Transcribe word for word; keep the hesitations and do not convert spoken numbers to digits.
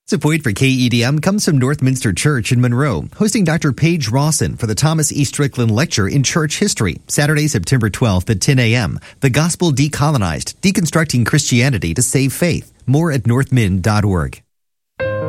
Support for K E D M comes from Northminster Church in Monroe, hosting Doctor Paige Rawson for the Thomas E. Strickland Lecture in Church History, Saturday, September twelfth at ten a.m. The Gospel Decolonized, Deconstructing Christianity to Save Faith. More at northmin dot org.